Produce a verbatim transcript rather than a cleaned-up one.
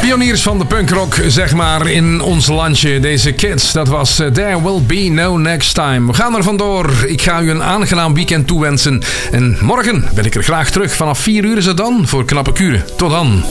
Pioniers van de punkrock, zeg maar, in ons landje. Deze Kids, dat was uh, There Will Be No Next Time. We gaan er vandoor. Ik ga u een aangenaam weekend toewensen. En morgen ben ik er graag terug. Vanaf vier uur is het dan voor Knappe Kuren. Tot dan.